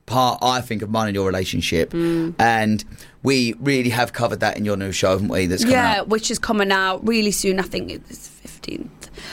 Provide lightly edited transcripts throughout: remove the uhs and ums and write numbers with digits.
part, I think, of mine and your relationship. And we really have covered that in your new show, haven't we? That's coming out. Which is coming out really soon. I think it's 15th.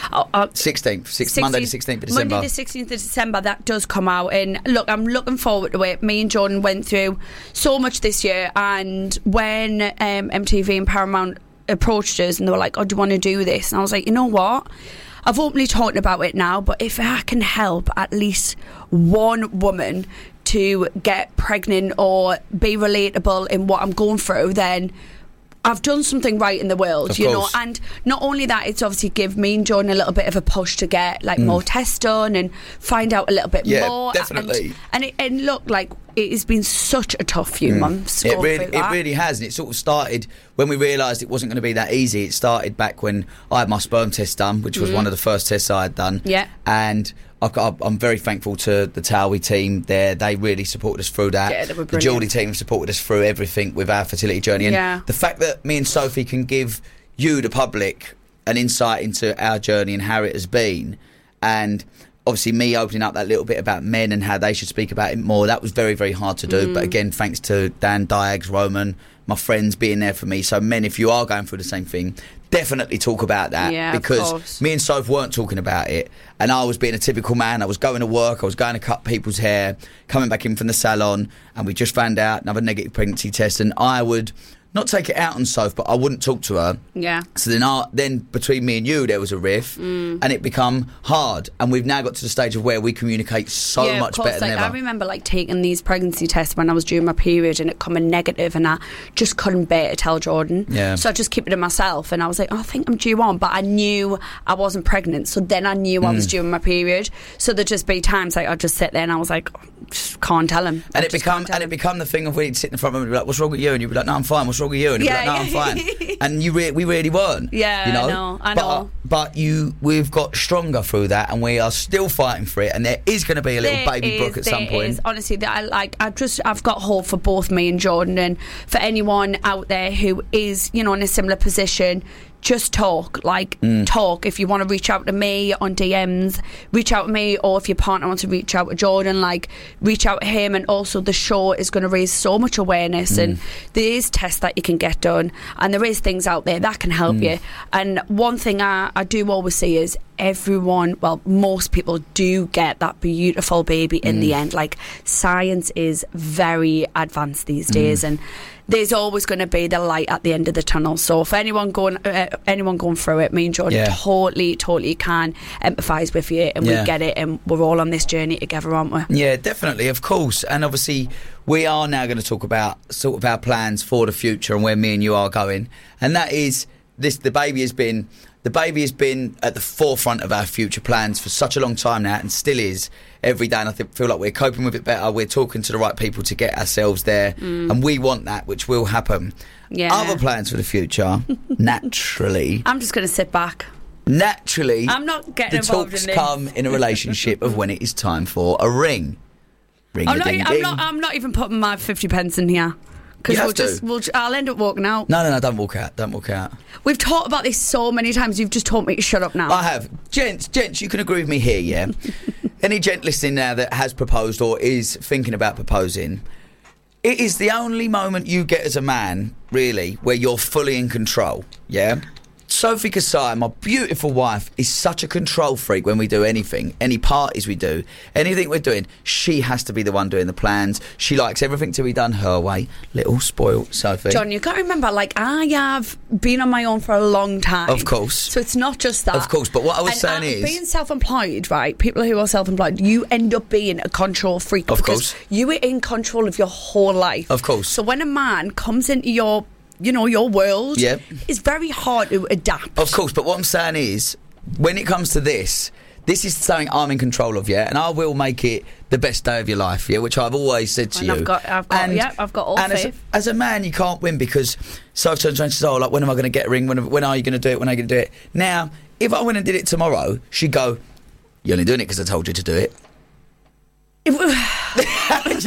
16th, Monday the 16th of December. Monday the 16th of December, that does come out. And look, I'm looking forward to it. Me and Jordan went through so much this year, and when MTV and Paramount approached us and they were like, oh, do you want to do this? And I was like, you know what? I've openly talked about it now, but if I can help at least one woman to get pregnant or be relatable in what I'm going through, then I've done something right in the world, you know. And not only that, it's obviously give me and Jordan a little bit of a push to get like more tests done and find out a little bit more. Definitely. And look, like, it has been such a tough few months. It really has, and it sort of started when we realised it wasn't going to be that easy. It started back when I had my sperm test done, which was one of the first tests I had done. Yeah. And I'm very thankful to the Towie team there. They really supported us through that. Yeah, they were the brilliant. Geordie team supported us through everything with our fertility journey. And the fact that me and Sophie can give you, the public, an insight into our journey and how it has been, and obviously me opening up that little bit about men and how they should speak about it more, that was very, very hard to do. But again, thanks to Dan Diags, Roman, my friends being there for me. So men, if you are going through the same thing, definitely talk about that, because me and Soph weren't talking about it, and I was being a typical man. I was going to work, I was going to cut people's hair, coming back in from the salon, and we just found out another negative pregnancy test, and I would not take it out on Soph, but I wouldn't talk to her. Yeah. So then between me and you, there was a riff, and it become hard. And we've now got to the stage of where we communicate so much better than ever. I remember taking these pregnancy tests when I was during my period, and it coming negative, and I just couldn't bear to tell Jordan. Yeah. So I just kept it to myself, and I was like, oh, I think I'm due on, but I knew I wasn't pregnant. So then I knew I was during my period. So there'd just be times I'd just sit there and I was like, just can't tell him. And it become the thing of we'd sit in front of him and be like, what's wrong with you? And you'd be like, no, I'm fine. What's wrong with you? And he'd be like, no, I'm fine. And we really weren't. Yeah, you know? I know. But we've got stronger through that, and we are still fighting for it. And there is going to be a little baby Brooke at some point. Honestly, I've got hope for both me and Jordan, and for anyone out there who is, in a similar position. Just talk. Talk. If you want to reach out to me on DMs, reach out to me, or if your partner wants to reach out to Jordan, reach out to him. And also, the show is going to raise so much awareness, and there is tests that you can get done, and there is things out there that can help you. And one thing I do always see is most people do get that beautiful baby in the end. Science is very advancct these days, and there's always going to be the light at the end of the tunnel. So for anyone going through it, me and Jordan totally can empathise with you, and we get it, and we're all on this journey together, aren't we? Yeah, definitely, of course. And obviously we are now going to talk about sort of our plans for the future and where me and you are going, and that is this. The baby has been at the forefront of our future plans for such a long time now, and still is every day. And I feel like we're coping with it better. We're talking to the right people to get ourselves there, and we want that, which will happen. Yeah. Other plans for the future, naturally. I'm just going to sit back. Naturally, I'm not getting involved in this. The talks come in a relationship of when it is time for a ring. I'm not even putting my 50 pence in here. Because I'll end up walking out. No, don't walk out. Don't walk out. We've talked about this so many times. You've just told me to shut up now. I have. Gents, you can agree with me here, yeah? Any gent listening now that has proposed or is thinking about proposing, it is the only moment you get as a man, really, where you're fully in control, yeah? Sophie Kasai, my beautiful wife, is such a control freak when we do anything, any parties we do, anything we're doing. She has to be the one doing the plans. She likes everything to be done her way. Little spoiled Sophie. John, you've got to remember, I have been on my own for a long time. Of course. So it's not just that. Of course, but what I was saying is... being self-employed, right, people who are self-employed, you end up being a control freak. Of course. You are in control of your whole life. Of course. So when a man comes into your world, it's very hard to adapt. Of course, but what I'm saying is, when it comes to this is something I'm in control of, and I will make it the best day of your life, which I've always said to you. I've got all faith. As a man, you can't win, because Sophie turns around and says, when am I going to get a ring? When are you going to do it? When are you going to do it? Now, if I went and did it tomorrow, she'd go, you're only doing it because I told you to do it. But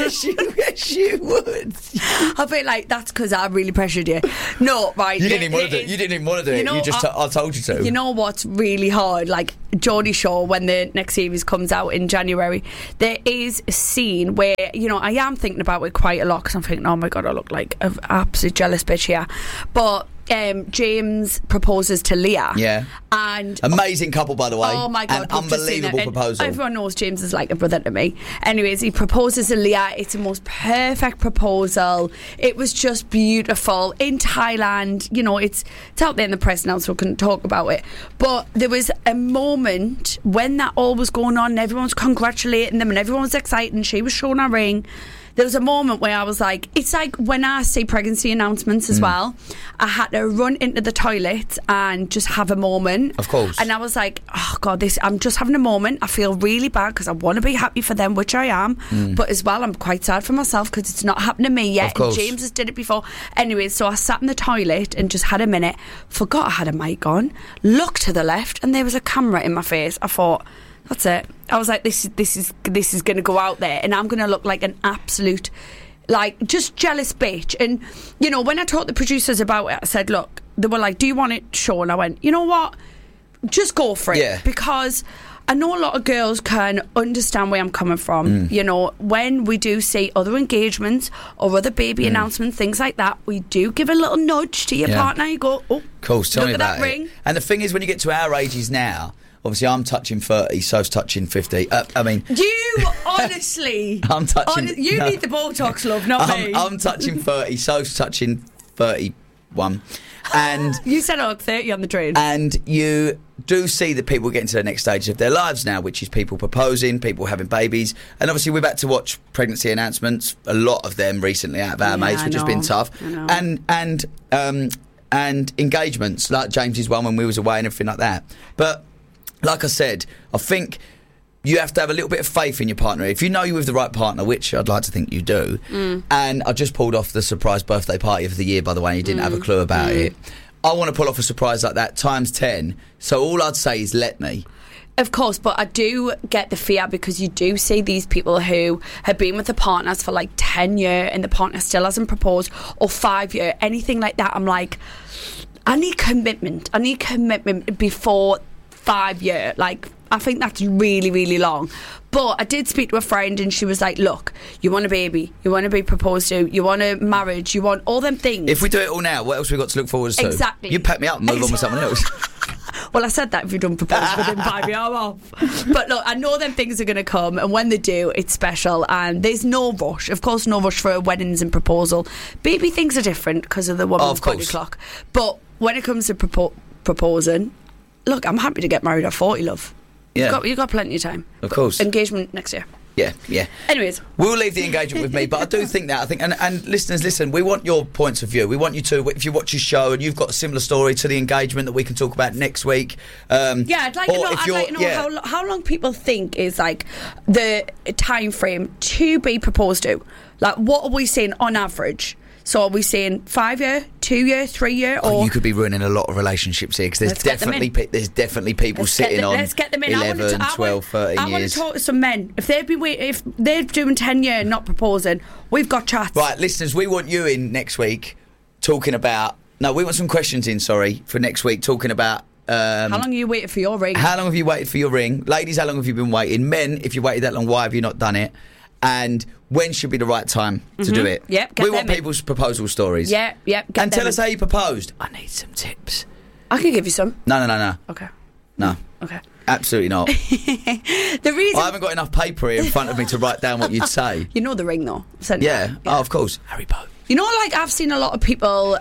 yes, you would. I'll be like, that's because I really pressured you. No, right. You didn't even want to do it. You didn't even want to do it. You just, I told you to. You know what's really hard? Like, Geordie Shore, when the next series comes out in January, there is a scene where, you know, I am thinking about it quite a lot because I'm thinking, oh my God, I look like an absolute jealous bitch here. But James proposes to Leah. Yeah. And amazing couple, by the way. Oh my God. An unbelievable proposal. Everyone knows James is like a brother to me. Anyways, he proposes to Leah. It's the most perfect proposal. It was just beautiful. In Thailand, you know, it's out there in the press now, so we can talk about it. But there was a moment when that all was going on and everyone was congratulating them and everyone was excited and she was showing her ring. There was a moment where I was like, it's like when I see pregnancy announcements as well, I had to run into the toilet and just have a moment. Of course. And I was like, oh God, I'm just having a moment. I feel really bad because I want to be happy for them, which I am. But as well, I'm quite sad for myself because it's not happened to me yet. Of course. And James has did it before. Anyways, so I sat in the toilet and just had a minute, forgot I had a mic on, looked to the left and there was a camera in my face. I thought, that's it. I was like, this is going to go out there and I'm going to look like an absolute, like, just jealous bitch. And, you know, when I talked to the producers about it, I said, look, they were like, do you want it, Sean? I went, you know what? Just go for it. Yeah. Because I know a lot of girls can understand where I'm coming from. You know, when we do see other engagements or other baby announcements, things like that, we do give a little nudge to your partner. You go, oh, cool, tell me about that ring. And the thing is, when you get to our ages now, obviously, I'm touching 30, So's touching 50. I mean... You, honestly... I'm touching... You need the Botox, love, not me. I'm touching 30, So's touching 31. And... You said I look 30 on the train. And you do see that people getting to the next stage of their lives now, which is people proposing, people having babies. And obviously, we've had to watch pregnancy announcements, a lot of them recently out of our mates, which has been tough. And engagements, like James's one when we was away and everything like that. But... like I said, I think you have to have a little bit of faith in your partner. If you know you're with the right partner, which I'd like to think you do, and I just pulled off the surprise birthday party of the year, by the way, and you didn't have a clue about it. I want to pull off a surprise like that times 10. So all I'd say is let me. Of course, but I do get the fear because you do see these people who have been with the partners for like 10 years and the partner still hasn't proposed, or 5 years, anything like that. I'm like, I need commitment. I need commitment before 5 years. Like, I think that's really, really long. But I did speak to a friend and she was like, look, you want a baby, you want to be proposed to, you want a marriage, you want all them things. If we do it all now, what else have we got to look forward to? Exactly. You pack me up and move on with someone else. Well, I said that if you don't propose within 5 years, I'm off. But look, I know them things are going to come, and when they do, it's special, and there's no rush. Of course, no rush for weddings and proposal. Baby things are different because of the woman's body clock. But when it comes to proposing, look, I'm happy to get married at 40, love. Yeah. You've got plenty of time. Of course. Engagement next year. Yeah. Anyways. We'll leave the engagement with me, but I do think that, and listeners, listen, we want your points of view. We want you to, if you watch your show and you've got a similar story to the engagement that we can talk about next week. I'd like to know how long people think is like the time frame to be proposed to. Like, what are we saying on average? So are we saying 5 years, 2 years, 3 years, or you could be ruining a lot of relationships here, because there's definitely people sitting on 11, 12, 13 years. I want to talk to some men. If they're doing 10 years not proposing, we've got chats. Right, listeners, we want you in next week talking about. No, we want some questions in. Sorry, for next week talking about. How long have you waited for your ring? How long have you waited for your ring? Ladies, how long have you been waiting? Men, if you waited that long, why have you not done it? And when should be the right time to do it? Yep, we want people's proposal stories. Yep. And tell us how you proposed. I need some tips. I can give you some. No. Okay. No. Okay. Absolutely not. The reason I haven't got enough paper here in front of me to write down what you'd say. You know the ring, though. Yeah. Oh, of course. Harry Potter. You know, like, I've seen a lot of people,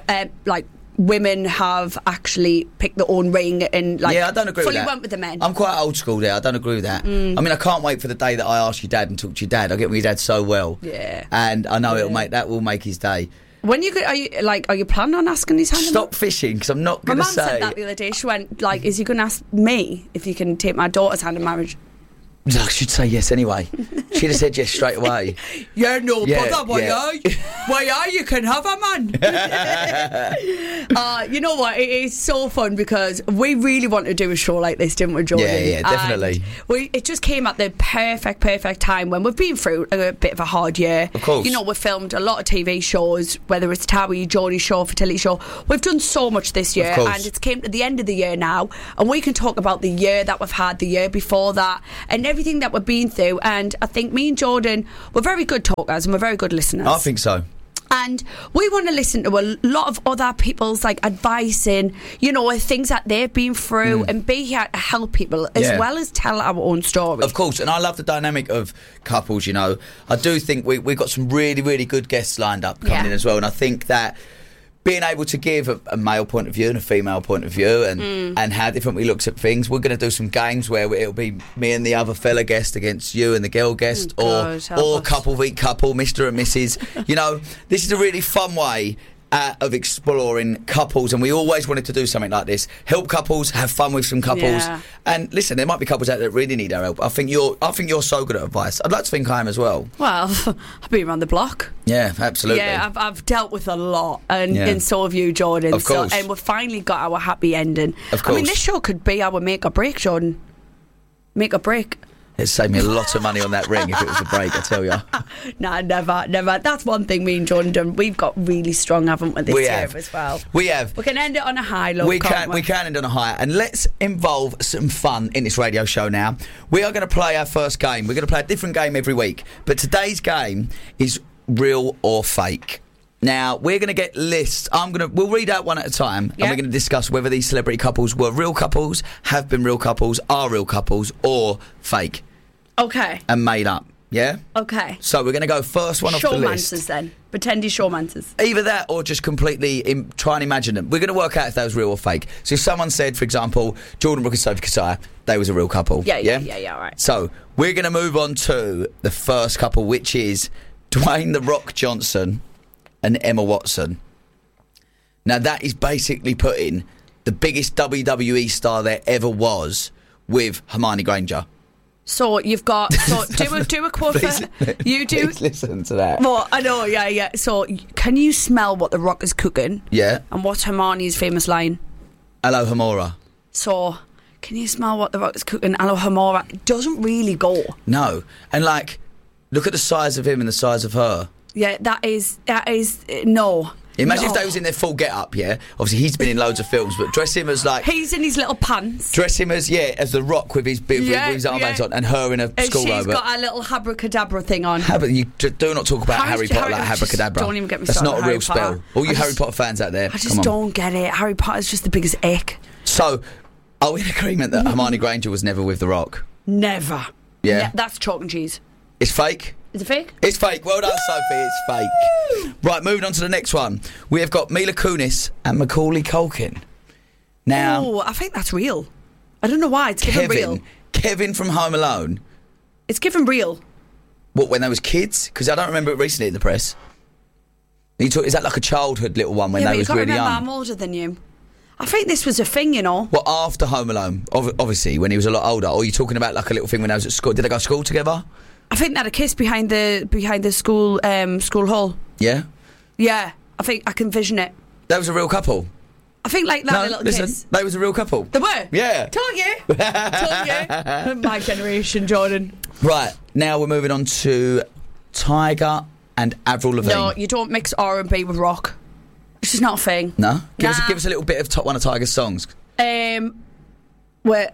women have actually picked their own ring and I don't agree with that. Fully went with the men. I'm quite old school there. I don't agree with that. I mean, I can't wait for the day that I ask your dad and talk to your dad. I get with your dad so well. Yeah. And I know that will make his day. When are you planning on asking his hand? Stop fishing, because I'm not going to say. My mum said that the other day. She went, is he going to ask me if you can take my daughter's hand in marriage? I should say yes anyway. She'd have said yes straight away. Yeah, no bother, why you can have a man. You know what? It is so fun because we really want to do a show like this, didn't we, Jordan? Yeah, definitely. It just came at the perfect time when we've been through a bit of a hard year. Of course. You know, we've filmed a lot of TV shows, whether it's Towie, Geordie Show, Fertility Show. We've done so much this year, and it's came to the end of the year now, and we can talk about the year that we've had, the year before that, and everything that we've been through. And I think me and Jordan, we're very good talkers and we're very good listeners. I think so. And we want to listen to a lot of other people's advice and, you know, things that they've been through and be here to help people as well as tell our own story. Of course, and I love the dynamic of couples, you know. I do think we've got some really, really good guests lined up coming in as well, and I think that being able to give a male point of view and a female point of view and how different we look at things. We're going to do some games where it'll be me and the other fella guest against you and the girl guest, or couple v couple, Mr. and Mrs. You know, this is a really fun way of exploring couples, and we always wanted to do something like this. Help couples, have fun with some couples, and listen, there might be couples out there that really need our help. I think you're so good at advice. I'd like to think I am as well. Well, I've been around the block. Yeah, absolutely. Yeah, I've dealt with a lot, and so have you, Jordan. Of course. And we've finally got our happy ending. Of course. I mean, this show could be our make or break, Jordan. Make or break. It saved me a lot of money on that ring if it was a break, I tell you. Nah, never. That's one thing me and Jordan done. We've got really strong, haven't we, this year as well. We have. We can end it on a high, love, we can end on a high. And let's involve some fun in this radio show now. We are going to play our first game. We're going to play a different game every week. But today's game is real or fake. Now, we're going to get lists. We'll read out one at a time, and we're going to discuss whether these celebrity couples were real couples, have been real couples, are real couples, or fake. Okay. And made up, yeah? Okay. So we're going to go first one off the list. Showmancers then. Pretendy showmancers. Either that or just completely try and imagine them. We're going to work out if that was real or fake. So if someone said, for example, Jordan Brooke and Sophie Kersaya, they was a real couple. Yeah, all right. So we're going to move on to the first couple, which is Dwayne "The Rock" Johnson and Emma Watson. Now that is basically putting the biggest WWE star there ever was with Hermione Granger. So you've got do a quote for you do. Please listen to that. Well, I know, yeah. So can you smell what The Rock is cooking? Yeah. And what's Hermione's famous line? Alohomora. So can you smell what The Rock is cooking? Alohomora. It doesn't really go. No, and look at the size of him and the size of her. Yeah, that is no. Imagine if they was in their full get-up, yeah? Obviously, he's been in loads of films, but dress him as he's in his little pants. Dress him as The Rock with his armbands on, and her in a school robe. She's got a little abracadabra thing on. You do not talk about Harry Potter like abracadabra. Don't even get me started. That's not a real spell. All you Harry Potter fans out there, I just don't get it. Harry Potter's just the biggest ick. So, are we in agreement that Hermione Granger was never with The Rock? Never. Yeah? That's chalk and cheese. It's fake? Is it fake? It's fake. Well done, Sophie. It's fake. Right, moving on to the next one. We have got Mila Kunis and Macaulay Culkin. Now, I think that's real. I don't know why. It's given real. Kevin from Home Alone. It's given real. What, when they was kids? Because I don't remember it recently in the press. Is that like a childhood little one when they was really young? I'm older than you. I think this was a thing, you know. Well, after Home Alone, obviously, when he was a lot older. Or are you talking about like a little thing when they was at school? Did they go to school together? I think they had a kiss behind the school hall. Yeah? Yeah, I think I can vision it. That was a real couple. I think like that little kiss. They was a real couple. They were? Yeah. Told you. My generation, Jordan. Right, now we're moving on to Tiger and Avril Lavigne. No, you don't mix R&B with rock. It's just not a thing. No? Give us a little bit of one of Tiger's songs. Wet.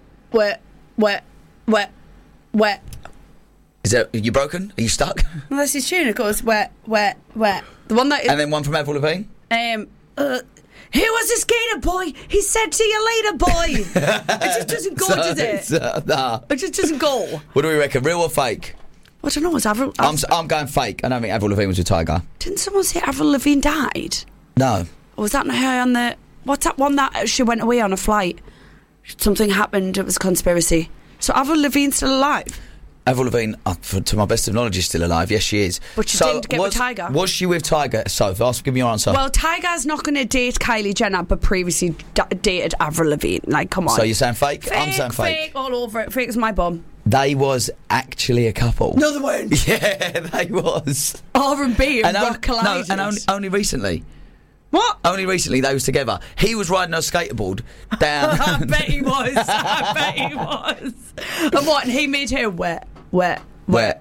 Is that, are you broken? Are you stuck? Well, that's his tune. It goes wet. The one that is, and then one from Avril Lavigne. He was a skater boy. He said, "See you later, boy." It just doesn't go, does it? Nah. It just doesn't go. What do we reckon? Real or fake? I don't know. Was Avril? I'm going fake. I don't think Avril Lavigne was with Tiger. Didn't someone say Avril Lavigne died? No. Or was that not her on the? What's that one that she went away on a flight? Something happened. It was a conspiracy. So Avril Lavigne's still alive. Avril Lavigne, to my best of knowledge, is still alive. Yes, she is. But she didn't get with Tiger. Was she with Tiger? So, give me your answer. Well, Tiger's not going to date Kylie Jenner, but previously dated Avril Lavigne. Like, come on. So you're saying fake? I'm saying fake. Fake all over it. Fake is my bum. They was actually a couple. No, they weren't. Yeah, they was. R&B and rock collided. No, and only recently. What? Only recently they was together. He was riding a skateboard down. I bet he was. And what? And he made her wet. And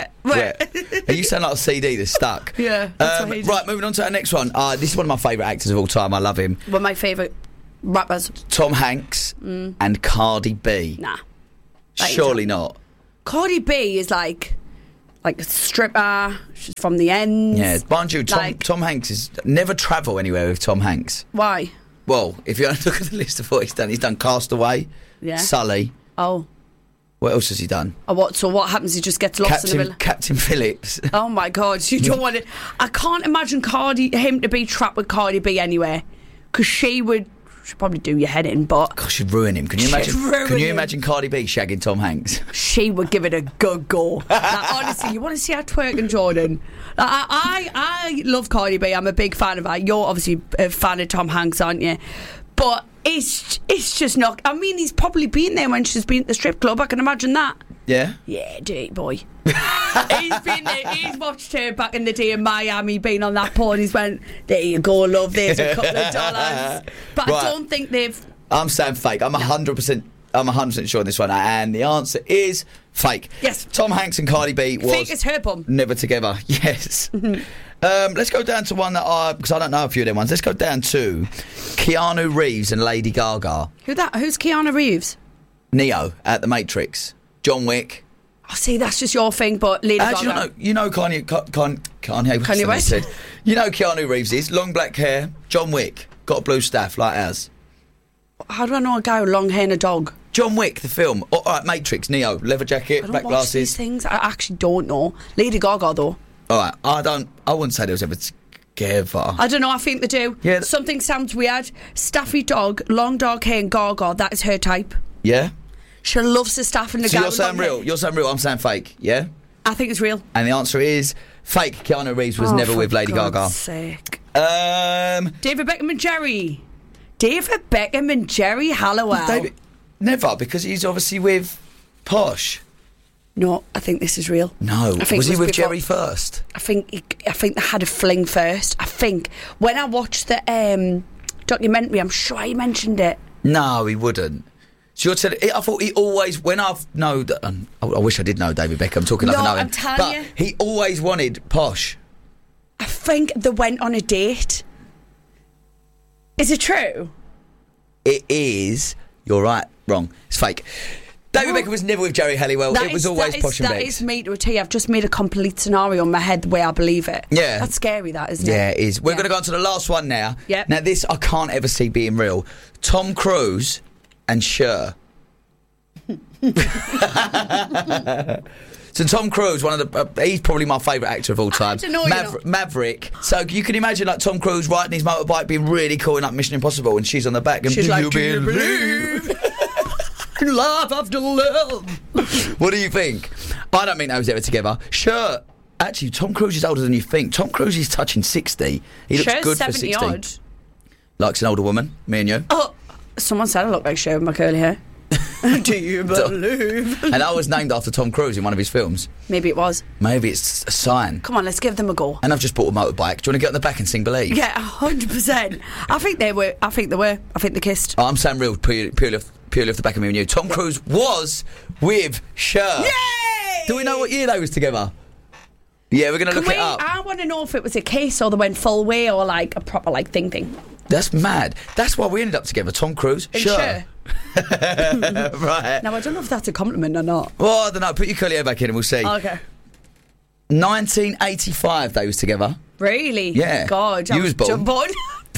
you sound like a CD that's stuck. Yeah, that's what he did. Right, moving on to our next one. This is one of my favourite actors of all time. I love him. One of my favourite rappers. Tom Hanks and Cardi B. Nah. Surely not. Cardi B is like a stripper. She's from the ends. Yeah, mind you, Tom Hanks is never travel anywhere with Tom Hanks. Why? Well, if you look at the list of what he's done Castaway, Sully. Oh. What else has he done? Oh, what? So what happens? He just gets lost in the middle. Captain Phillips. Oh my God! You don't want it. I can't imagine him to be trapped with Cardi B anywhere, because she'd probably do your head in. But gosh, she'd ruin him. Can you imagine Cardi B shagging Tom Hanks? She would give it a good go. Like, honestly, you want to see her twerking, Jordan? Like, I love Cardi B. I'm a big fan of her. You're obviously a fan of Tom Hanks, aren't you? But it's just not. I mean, he's probably been there when she's been at the strip club. I can imagine that. Yeah? Yeah, dirty boy. He's been there. He's watched her back in the day in Miami, been on that pole, and he's went, there you go, love, there's a couple of dollars. But right. I don't think they've... I'm saying fake. I'm 100% sure on this one. And the answer is fake. Yes. Tom Hanks and Cardi B was... Fake as her bum. Never together. Yes. Let's go down to one because I don't know a few of them ones. Let's go down to Keanu Reeves and Lady Gaga. Who's Keanu Reeves? Neo at The Matrix. John Wick. Oh, see, that's just your thing, but Lady Gaga. You know Kanye West. You know Keanu Reeves is long black hair. John Wick got a blue staff like ours. How do I know a guy with long hair and a dog? John Wick, the film. All right, Matrix, Neo, leather jacket, black glasses. These things. I actually don't know. Lady Gaga though. All right, I wouldn't say they was ever together. I don't know. I think they do. Yeah. Something sounds weird. Staffy dog, long dark hair, and Gaga. That is her type. Yeah. She loves the staff and the guy. So you're saying real. You're saying real. I'm saying fake. Yeah. I think it's real. And the answer is fake. Keanu Reeves was never with Lady Gaga. God's sake. David Beckham and Jerry. David Beckham and Jerry Halliwell. Never, because he's obviously with Posh. No, I think this is real. No, was he with Jerry first? I think they had a fling first. I think when I watched the documentary, I'm sure he mentioned it. No, he wouldn't. So you're telling, I thought he always, I wish I did know David Beckham. I'm talking like I know him. I'm telling you. He always wanted Posh. I think they went on a date. Is it true? It is. You're right. Wrong. It's fake. David Beckham was never with Jerry Halliwell. It was always Posh and Becks. That is me to a T. I've just made a complete scenario in my head the way I believe it. Yeah. That's scary, that, isn't it? Yeah, it is. We're going to go on to the last one now. Yeah. Now, this I can't ever see being real. Tom Cruise and Cher. So Tom Cruise, he's probably my favourite actor of all time. I don't know, Maverick. So you can imagine like Tom Cruise riding his motorbike, being really cool in like Mission Impossible, and she's on the back and she's like, do you believe? Love after love. What do you think? I don't think they was ever together. Cher. Actually, Tom Cruise is older than you think. Tom Cruise is touching 60. He looks Cher's good 70 for 60. Odd. Likes an older woman, me and you. Oh, someone said I look like Cher with my curly hair. Do you believe? And that was named after Tom Cruise in one of his films. Maybe it was. Maybe it's a sign. Come on, let's give them a go. And I've just bought a motorbike. Do you want to get on the back and sing Believe? Yeah, 100%. I think they were. I think they kissed. Oh, I'm saying real, purely off the back of me and you. Tom Cruise was with Cher. Yay! Do we know what year they was together? Yeah, we're going to look it up. I want to know if it was a case or they went full way or like a proper like thing. That's mad. That's why we ended up together. Tom Cruise, Cher. Right. Now, I don't know if that's a compliment or not. Well, I don't know. Put your curly hair back in and we'll see. Okay. 1985 they was together. Really? Yeah. God. You was born. Right.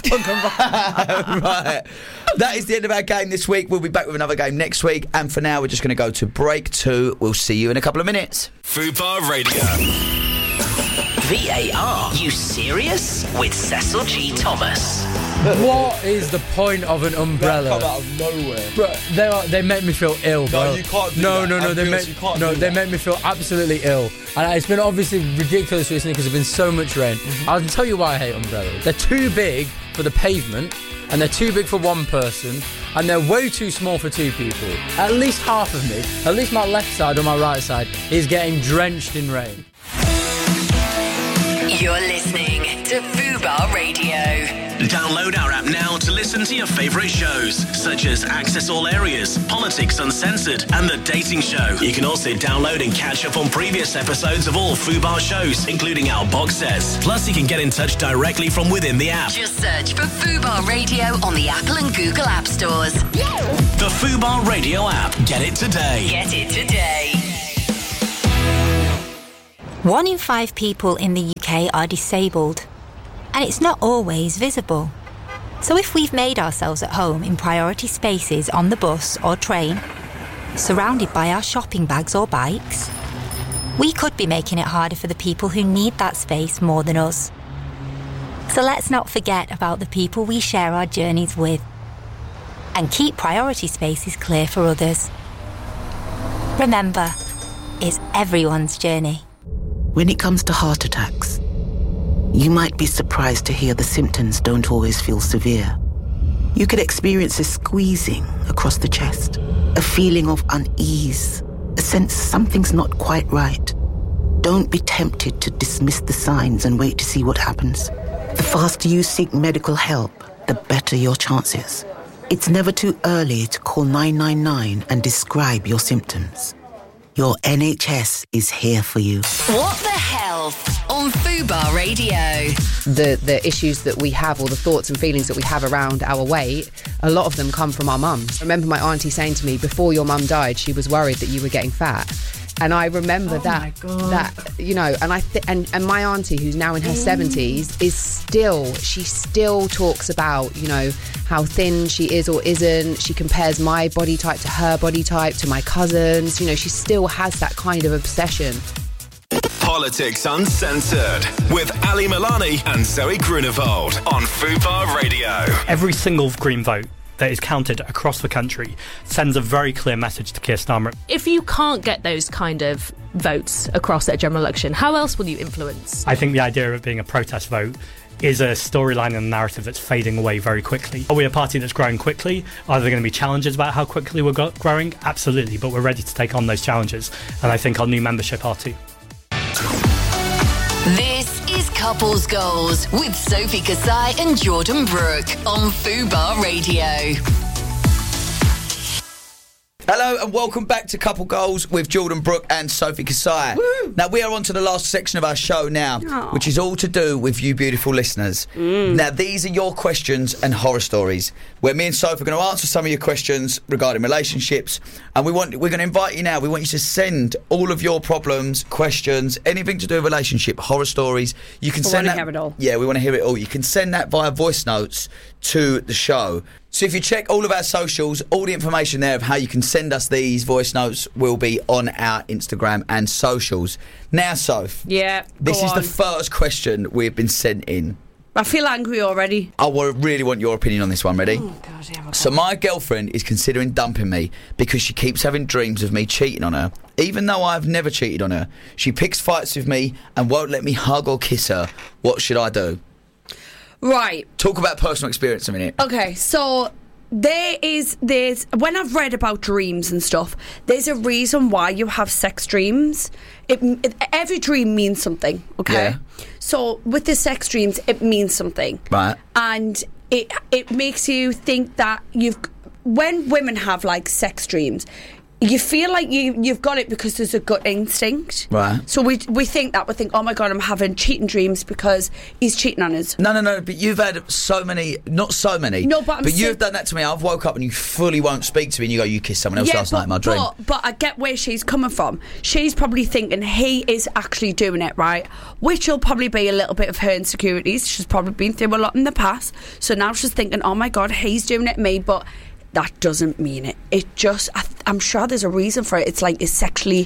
That is the end of our game this week. We'll be back with another game next week. And for now, we're just going to go to break 2. We'll see you in a couple of minutes. Fubar Radio. VAR. You serious? With Cecil G. Thomas. What is the point of an umbrella? They come out of nowhere. Bro, they make me feel ill, bro. No, you can't do that. They make me feel absolutely ill. And it's been obviously ridiculous recently because there's been so much rain. I'll tell you why I hate umbrellas. They're too big for the pavement, and they're too big for one person, and they're way too small for two people. At least half of me, at least my left side or my right side, is getting drenched in rain. You're listening to Fubar Radio. Download our app now to listen to your favourite shows, such as Access All Areas, Politics Uncensored, and The Dating Show. You can also download and catch up on previous episodes of all Fubar shows, including our box sets. Plus, you can get in touch directly from within the app. Just search for Fubar Radio on the Apple and Google App Stores. The Fubar Radio app. Get it today. Get it today. 1 in 5 people in the UK are disabled, and it's not always visible. So if we've made ourselves at home in priority spaces on the bus or train, surrounded by our shopping bags or bikes, we could be making it harder for the people who need that space more than us. So let's not forget about the people we share our journeys with, and keep priority spaces clear for others. Remember, it's everyone's journey. When it comes to heart attacks, you might be surprised to hear the symptoms don't always feel severe. You could experience a squeezing across the chest, a feeling of unease, a sense something's not quite right. Don't be tempted to dismiss the signs and wait to see what happens. The faster you seek medical help, the better your chances. It's never too early to call 999 and describe your symptoms. Your NHS is here for you. What the Health on Fubar Radio. The issues that we have, or the thoughts and feelings that we have around our weight, a lot of them come from our mums. I remember my auntie saying to me, before your mum died, she was worried that you were getting fat. And I remember that, you know, and and my auntie, who's now in her 70s, she still talks about, you know, how thin she is or isn't. She compares my body type to her body type, to my cousins. You know, she still has that kind of obsession. Politics Uncensored with Ali Milani and Zoe Grunewald on Fubar Radio. Every single Green vote that is counted across the country sends a very clear message to Keir Starmer. If you can't get those kind of votes across at a general election, how else will you influence? I think the idea of it being a protest vote is a storyline and a narrative that's fading away very quickly. Are we a party that's growing quickly? Are there going to be challenges about how quickly we're growing? Absolutely, but we're ready to take on those challenges, and I think our new membership are too. This is Couples Goals with Sophie Kasai and Jordan Brooke on Fubar Radio. Hello and welcome back to Couple Goals with Jordan Brooke and Sophie Kasai. Woo. Now we are on to the last section of our show now, which is all to do with you beautiful listeners. Now these are your questions and horror stories, where me and Sophie are going to answer some of your questions regarding relationships, and we're going to invite you now. We want you to send all of your problems, questions, anything to do with relationship, horror stories. You can send that. Hear it all. Yeah, we want to hear it all. You can send that via voice notes to the show. So if you check all of our socials, all the information there of how you can send us these voice notes will be on our Instagram and socials. Now, Soph. Yeah, this is the first question we've been sent in. I feel angry already. I really want your opinion on this one. Ready? Oh, God, yeah, okay. So my girlfriend is considering dumping me because she keeps having dreams of me cheating on her, even though I've never cheated on her. She picks fights with me and won't let me hug or kiss her. What should I do? Right. Talk about personal experience a minute. Okay, so there's when I've read about dreams and stuff, there's a reason why you have sex dreams. Every dream means something, okay? Yeah. So with the sex dreams, it means something. Right. And it makes you think that when women have like sex dreams, you feel like you've got it because there's a gut instinct. Right. So we think, oh my God, I'm having cheating dreams because he's cheating on us. No, but you've had so many, not so many. No, but you've done that to me. I've woke up and you fully won't speak to me and you go, you kissed someone else last night in my dream. But I get where she's coming from. She's probably thinking he is actually doing it, right? Which will probably be a little bit of her insecurities. She's probably been through a lot in the past. So now she's thinking, oh my God, he's doing it to me, but that doesn't mean it. It just, I'm sure there's a reason for it. It's like it's sexually,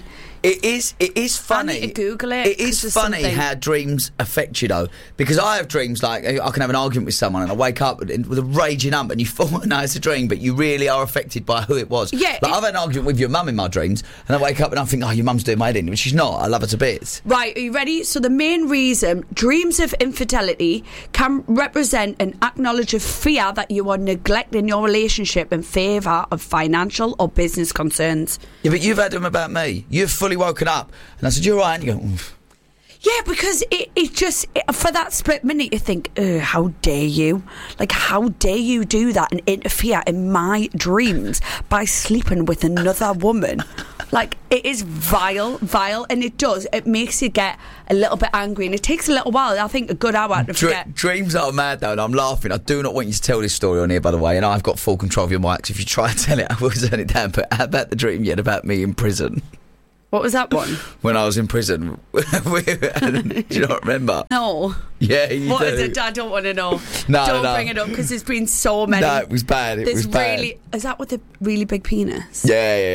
It is funny. I need to Google it. It is funny how dreams affect you, though, because I have dreams like I can have an argument with someone and I wake up with a raging ump and you thought, no, it's a dream, but you really are affected by who it was. Yeah. Like, I've had an argument with your mum in my dreams and I wake up and I think, oh, your mum's doing my head in, but she's not. I love her to bits. Right, are you ready? So the main reason dreams of infidelity can represent and acknowledge a fear that you are neglecting your relationship in favour of financial or business concerns. Yeah, but you've had them about me. You've fully woken up and I said, you're right, and you go, oof. Yeah, because it just, for that split minute you think, how dare you? Like, how dare you do that and interfere in my dreams by sleeping with another woman? Like, it is vile, and it makes you get a little bit angry, and it takes a little while, I think a good hour to forget. Dreams are mad, though, and I'm laughing. I do not want you to tell this story on here, by the way, and I've got full control of your mics. If you try and tell it, I will turn it down, but how about the dream you had about me in prison? What was that one? When I was in prison. Do you not remember? No. Yeah, you What do. is it? I don't want to know. No, don't no. bring it up because there's been so many. No, it was bad. It was bad. Is that with the really big penis?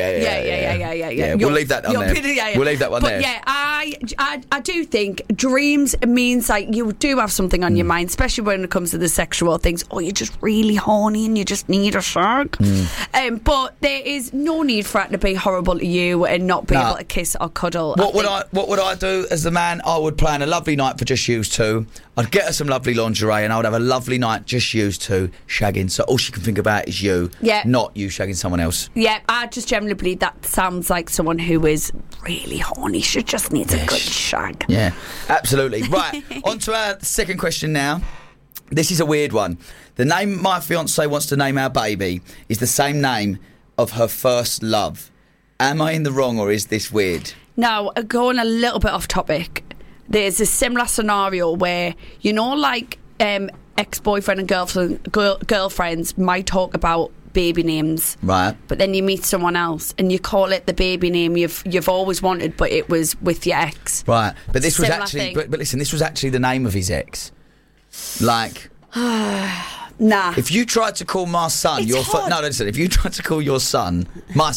Yeah. We'll leave that on there. We'll leave that one there. But yeah, I do think dreams means like you do have something on your mind, especially when it comes to the sexual things. Oh, you're just really horny and you just need a shag. But there is no need for it to be horrible to you and not be able to kiss or cuddle. What would I do as the man? I would plan a lovely night for just you two. I'd get her some lovely lingerie and I would have a lovely night just you two shagging. So all she can think about is you, not you shagging someone else. Yeah, I just generally believe that sounds like someone who is really horny. She just needs a good shag. Yeah, absolutely. Right, on to our second question now. This is a weird one. The name my fiancée wants to name our baby is the same name of her first love. Am I in the wrong or is this weird? Now, going a little bit off topic, there's a similar scenario where, you know, like ex-boyfriend and girlfriends might talk about baby names, right? But then you meet someone else and you call it the baby name you've always wanted, but it was with your ex, right? But this similar was actually, thing. but listen, this was actually the name of his ex. Like, nah. If you tried to call my son, listen. If you tried to call your son, our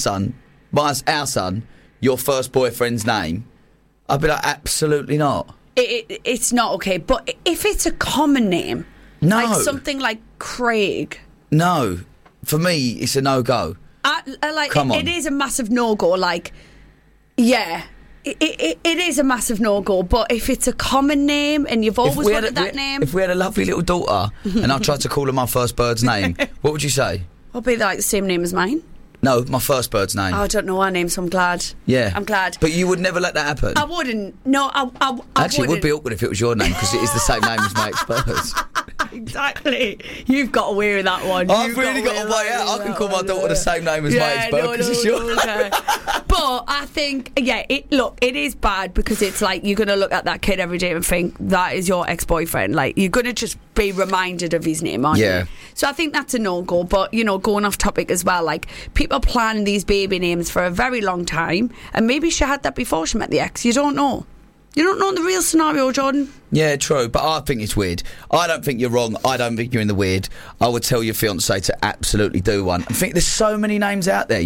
son, your first boyfriend's name, I'd be like, absolutely not. It's not okay. But if it's a common name, like something like Craig, no, for me it's a no-go. It is a massive no-go. Like, yeah, it is a massive no-go. But if it's a common name and you've always wanted that name, if we had a lovely little daughter and I tried to call her my first bird's name, what would you say? I'll be like the same name as mine. No, my first bird's name. I don't know her name, so I'm glad. Yeah. I'm glad. But you would never let that happen? I wouldn't. No, I Actually, wouldn't. It would be awkward if it was your name, because it is the same name as my ex-birds. Exactly. You've got away with that one. I've really got a way out. I can call my daughter the same name as my ex-bird, because it's your name. But I think, it is bad, because it's like you're going to look at that kid every day and think that is your ex-boyfriend. Like, you're going to just be reminded of his name, aren't you? So I think that's a no-go. But, going off topic as well, like, people plan these baby names for a very long time, and maybe she had that before she met the ex. You don't know. You don't know the real scenario, Jordan. Yeah, true, but I think it's weird. I don't think you're wrong. I don't think you're in the weird. I would tell your fiancé to absolutely do one. I think there's so many names out there,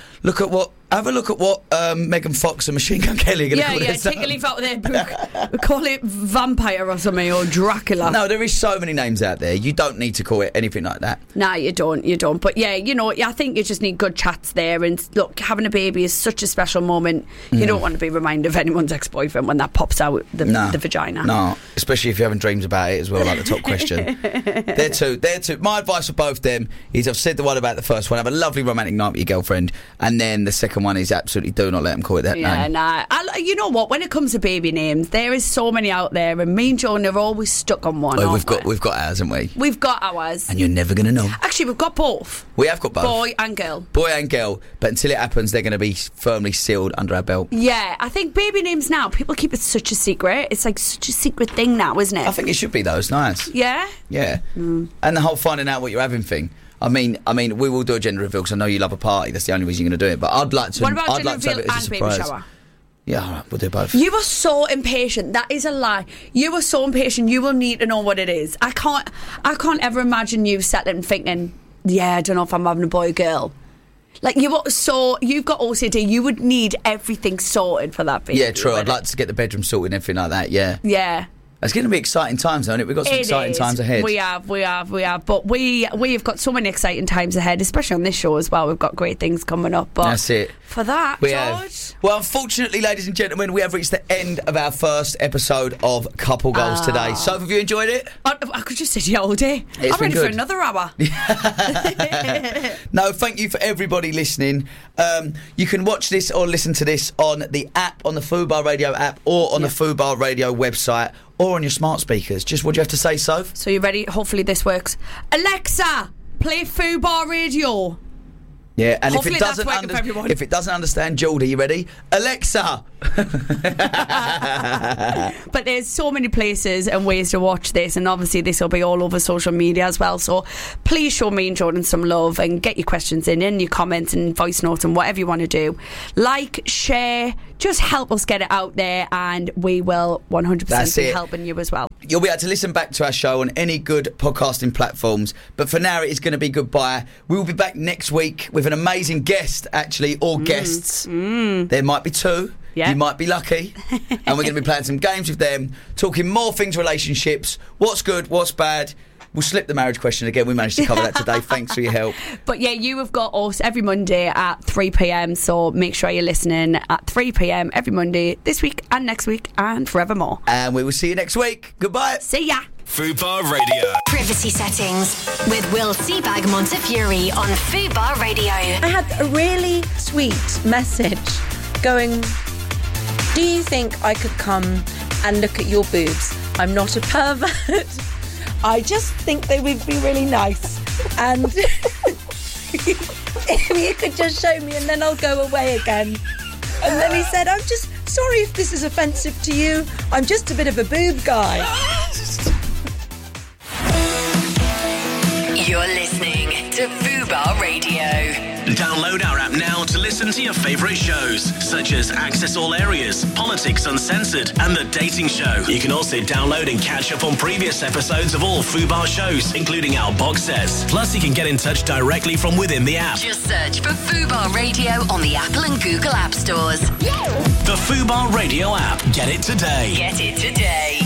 have a look at what Megan Fox and Machine Gun Kelly are going to call it. Take a leaf out of their book. We call it Vampire or something, or Dracula. No, there is so many names out there. You don't need to call it anything like that. Nah, you don't. But yeah, I think you just need good chats there. And look, having a baby is such a special moment. You don't want to be reminded of anyone's ex-boyfriend when that pops out the vagina. No, especially if you're having dreams about it as well, like the top question. They're two. My advice for both them is, I've said the one about the first one, have a lovely romantic night with your girlfriend, and then the second one is absolutely do not let them call it that name. Yeah, nah. You know what? When it comes to baby names, there is so many out there, and me and Joan are always stuck on one. We've got ours, haven't we? We've got ours, and you're never going to know. Actually, we've got both. We have got both, boy and girl. Boy and girl, but until it happens, they're going to be firmly sealed under our belt. Yeah, I think baby names now, people keep it such a secret. It's like such a secret thing now, isn't it? I think it should be though. It's nice. Yeah. Yeah. And the whole finding out what you're having thing. I mean, we will do a gender reveal because I know you love a party. That's the only reason you're going to do it. But I'd like to. What about I'd gender like to have reveal it as a and baby surprise. shower? Yeah, all right, we'll do both. You were so impatient. That is a lie. You were so impatient. You will need to know what it is. I can't ever imagine you sitting and thinking, yeah, I don't know if I'm having a boy or girl. Like, you've got OCD, you would need everything sorted for that baby. Yeah, true. I'd like to get the bedroom sorted and everything like that, yeah. Yeah. It's going to be exciting times, isn't it? We've got some exciting times ahead. We have. But we've got so many exciting times ahead, especially on this show as well. We've got great things coming up. But that's it. For that, George. Well, unfortunately, ladies and gentlemen, we have reached the end of our first episode of Couple Goals today. So, have you enjoyed it? I could just sit here all day. I'm ready for another hour. No, thank you for everybody listening. You can watch this or listen to this on the app, on the Fubar Radio app, or on the Fubar Radio website, or on your smart speakers. Just what do you have to say, Soph? So you ready? Hopefully this works. Alexa, play Fubar Radio. Yeah, and hopefully if it doesn't understand Geordie, you ready? Alexa. But there's so many places and ways to watch this, and obviously this will be all over social media as well. So please show me and Jordan some love and get your questions in your comments and voice notes and whatever you want to do. Like, share, just help us get it out there, and we will 100% be helping you as well. You'll be able to listen back to our show on any good podcasting platforms. But for now, it is going to be goodbye. We will be back next week with an amazing guest, actually, or guests. There might be two. Yeah. You might be lucky. And we're going to be playing some games with them, talking more things, relationships, what's good, what's bad. We'll slip the marriage question again. We managed to cover that today. Thanks for your help. But yeah, you have got us every Monday at 3 p.m. So make sure you're listening at 3 p.m. every Monday, this week and next week and forevermore. And we will see you next week. Goodbye. See ya. Fubar Radio. Privacy settings with Will Seabag Montefiore on Fubar Radio. I had a really sweet message going, do you think I could come and look at your boobs? I'm not a pervert. I just think they would be really nice. And if you could just show me and then I'll go away again. And then he said, I'm just sorry if this is offensive to you. I'm just a bit of a boob guy. You're listening to Fubar Radio. Download our app now to listen to your favourite shows, such as Access All Areas, Politics Uncensored, and The Dating Show. You can also download and catch up on previous episodes of all Fubar shows, including our box sets. Plus, you can get in touch directly from within the app. Just search for Fubar Radio on the Apple and Google App Stores. The Fubar Radio app. Get it today. Get it today.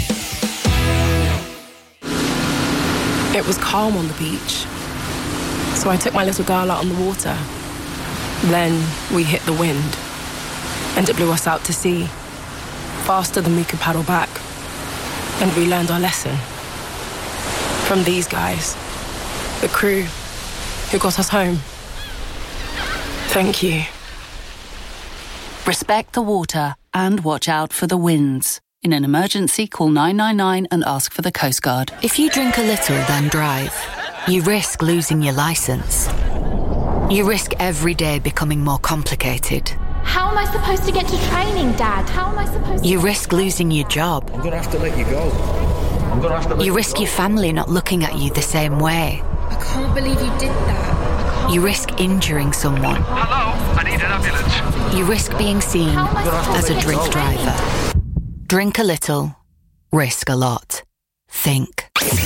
It was calm on the beach, so I took my little girl out on the water. Then we hit the wind, and it blew us out to sea, faster than we could paddle back. And we learned our lesson from these guys, the crew who got us home. Thank you. Respect the water and watch out for the winds. In an emergency, call 999 and ask for the Coast Guard. If you drink a little, then drive, you risk losing your licence. You risk every day becoming more complicated. How am I supposed to get to training, Dad? How am I supposed to... You risk losing your job. I'm going to have to let you go. You risk your family not looking at you the same way. I can't believe you did that. You risk injuring someone. Hello, I need an ambulance. You risk being seen as a drink driver. Drink a little, risk a lot. Think.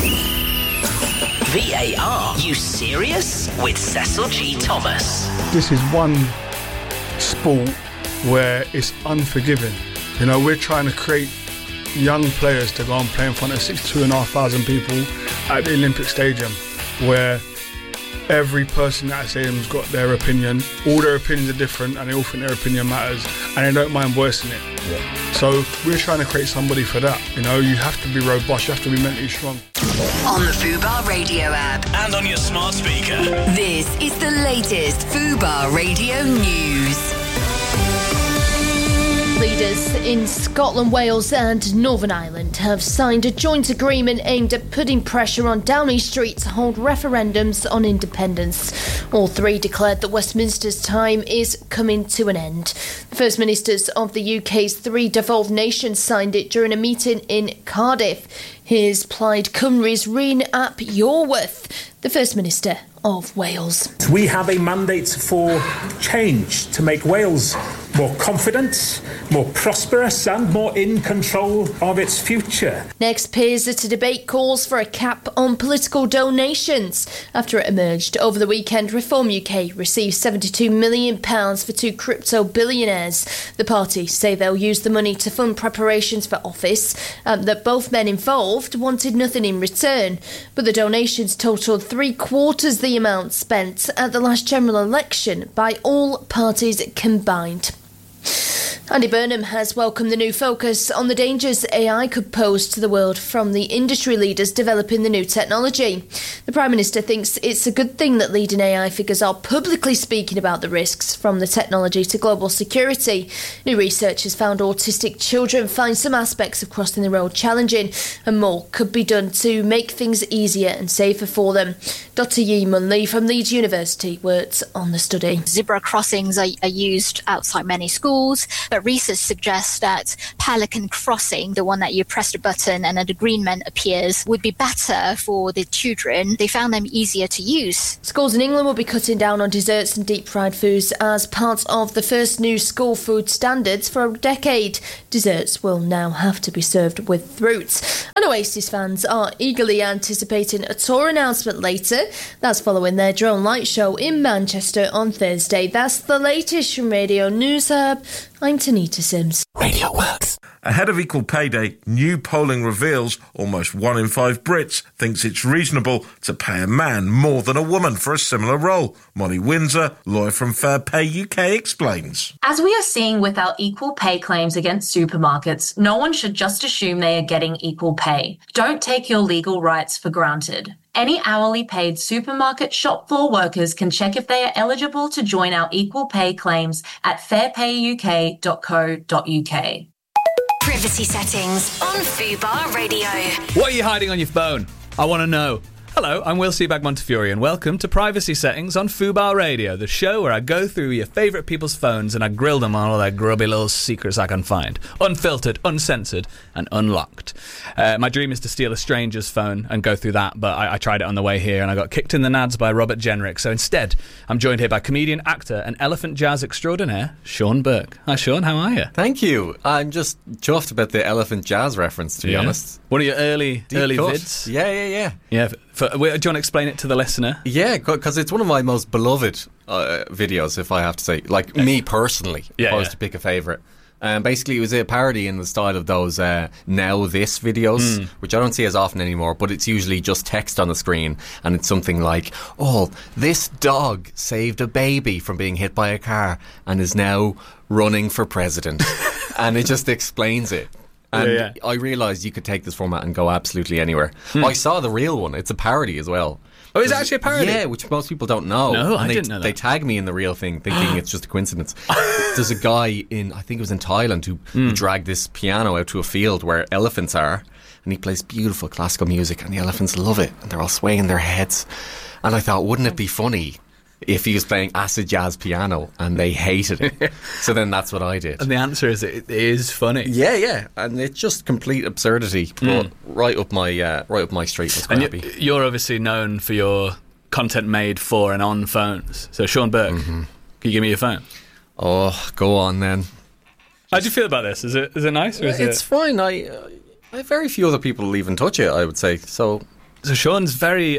VAR, you serious? With Cecil G. Thomas. This is one sport where it's unforgiving. You know, we're trying to create young players to go and play in front of 62,500 people at the Olympic Stadium, where every person at that stadium's got their opinion. All their opinions are different and they all think their opinion matters and they don't mind voicing it. Yeah. So we're trying to create somebody for that. You know, you have to be robust, you have to be mentally strong. On the Fubar Radio app. And on your smart speaker. This is the latest Fubar Radio news. Leaders in Scotland, Wales and Northern Ireland have signed a joint agreement aimed at putting pressure on Downing Street to hold referendums on independence. All three declared that Westminster's time is coming to an end. The First Ministers of the UK's three devolved nations signed it during a meeting in Cardiff. Here's Plaid Cymru's Rhyn ap Iorwerth, the First Minister of Wales. We have a mandate for change, to make Wales more confident, more prosperous and more in control of its future. Next peers at a debate calls for a cap on political donations. After it emerged over the weekend, Reform UK received £72 million for two crypto billionaires. The party say they'll use the money to fund preparations for office, that both men involved wanted nothing in return. But the donations totalled 3/4 the amount spent at the last general election by all parties combined. Andy Burnham has welcomed the new focus on the dangers AI could pose to the world from the industry leaders developing the new technology. The Prime Minister thinks it's a good thing that leading AI figures are publicly speaking about the risks from the technology to global security. New research has found autistic children find some aspects of crossing the road challenging, and more could be done to make things easier and safer for them. Dr. Yi Mun-lee from Leeds University works on the study. Zebra crossings are used outside many schools, but research suggests that pelican crossing, the one that you press the button and an agreement appears, would be better for the children. They found them easier to use. Schools in England will be cutting down on desserts and deep-fried foods as part of the first new school food standards for a decade. Desserts will now have to be served with fruit. And Oasis fans are eagerly anticipating a tour announcement later. That's following their drone light show in Manchester on Thursday. That's the latest from Radio News Hub. I'm Tanita Sims. Radio Works. Ahead of Equal Pay Day, new polling reveals almost 1 in 5 Brits thinks it's reasonable to pay a man more than a woman for a similar role. Molly Windsor, lawyer from Fair Pay UK, explains. As we are seeing with our equal pay claims against supermarkets, no one should just assume they are getting equal pay. Don't take your legal rights for granted. Any hourly paid supermarket shop floor workers can check if they are eligible to join our equal pay claims at fairpayuk.co.uk. Privacy settings on Fubar Radio. What are you hiding on your phone? I want to know. Hello, I'm Will Seabag Montefiore and welcome to Privacy Settings on Fubar Radio, the show where I go through your favourite people's phones and I grill them on all their grubby little secrets I can find. Unfiltered, uncensored and unlocked. My dream is to steal a stranger's phone and go through that, but I tried it on the way here and I got kicked in the nads by Robert Jenrick. So instead, I'm joined here by comedian, actor and elephant jazz extraordinaire, Sean Burke. Hi Sean, how are you? Thank you. I'm just chuffed about the elephant jazz reference, to be honest. One of your early vids? Yeah. Yeah. Do you want to explain it to the listener? Yeah, because it's one of my most beloved videos, if I have to say. Like, me personally, if I was to pick a favourite. Basically, it was a parody in the style of those Now This videos, which I don't see as often anymore, but it's usually just text on the screen, and it's something like, oh, this dog saved a baby from being hit by a car and is now running for president. And it just explains it. And I realised you could take this format and go absolutely anywhere. I saw the real one. It's a parody as well. Oh, is it actually a parody? Yeah, which most people don't know. No, and I didn't know that. They tag me in the real thing, thinking it's just a coincidence. There's a guy I think it was in Thailand, who dragged this piano out to a field where elephants are, and he plays beautiful classical music, and the elephants love it, and they're all swaying their heads. And I thought, wouldn't it be funny if he was playing acid jazz piano and they hated it? So then that's what I did. And the answer is it is funny. Yeah, and it's just complete absurdity, but right up my street. And you're obviously known for your content made for and on phones. So Sean Burke, can you give me your phone? Oh, go on then. How do you feel about this? Is it nice? Or it's fine. I very few other people will even touch it, I would say. So Sean's very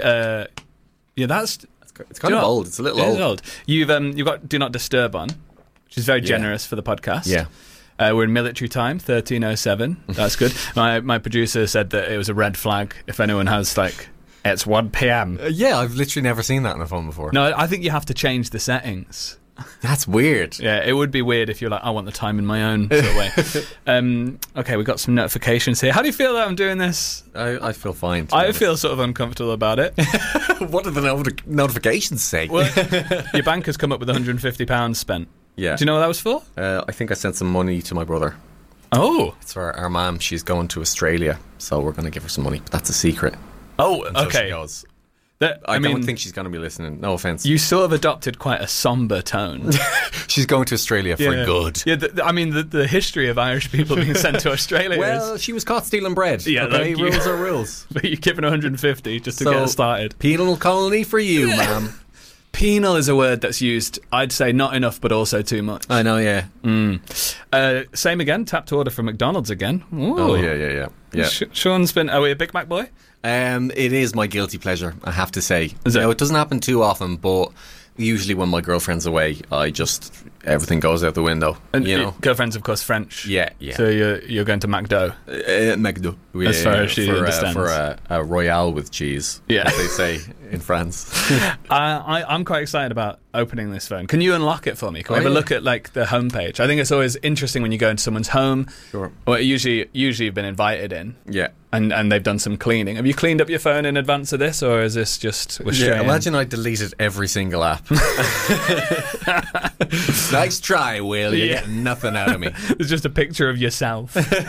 it's kind of old. It's a little old. You've got Do Not Disturb on, which is very generous for the podcast. Yeah. We're in military time, 1307. That's good. My producer said that it was a red flag if anyone has it's 1 p.m. Yeah, I've literally never seen that on a phone before. No, I think you have to change the settings. That's weird. Yeah, it would be weird if you're like, I want the time in my own sort of way. Okay, we've got some notifications here. How do you feel that I'm doing this? I feel fine. I feel sort of uncomfortable about it. What do the notifications say? Well, your bank has come up with £150 spent. Yeah. Do you know what that was for? I think I sent some money to my brother. Oh. It's for our mum. She's going to Australia, so we're going to give her some money. But that's a secret. Oh, until okay. She goes. I don't think she's going to be listening. No offence. You sort of adopted quite a sombre tone. She's going to Australia for good. Yeah, the history of Irish people being sent to Australia well, she was caught stealing bread. Yeah, okay, rules are rules. But you're giving 150 just to get her started. Penal colony for you, ma'am. Penal is a word that's used, I'd say, not enough, but also too much. I know, yeah. Same again, tap to order from McDonald's again. Ooh. Oh, yeah. Sean's been... Are we a Big Mac boy? It is my guilty pleasure, I have to say. Is it? Now, it doesn't happen too often, but usually when my girlfriend's away, everything goes out the window. And you know, girlfriend's, of course, French. Yeah. So you're going to McDo. McDo. As far as she understands. For a Royale with cheese, as they say in France. I'm quite excited about opening this phone. Can you unlock it for me? Can we have a look at like the homepage? I think it's always interesting when you go into someone's home. Sure. Or usually you've been invited in. Yeah. And they've done some cleaning. Have you cleaned up your phone in advance of this, or is this just... imagine I deleted every single app. Nice try, Will. You get nothing out of me. It's just a picture of yourself.